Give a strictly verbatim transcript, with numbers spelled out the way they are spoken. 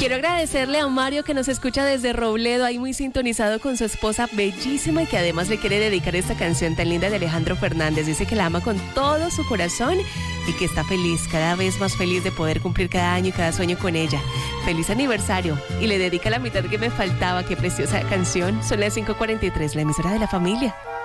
quiero agradecerle a Mario que nos escucha desde Robledo, ahí muy sintonizado con su esposa bellísima y que además le quiere dedicar esta canción tan linda de Alejandro Fernández. Dice que la ama con todo su corazón y que está feliz, cada vez más feliz de poder cumplir cada año y cada sueño con ella. Feliz aniversario. Y le dedica la mitad que me faltaba. Qué preciosa canción. Son las cinco cuarenta y tres, la emisora de la familia.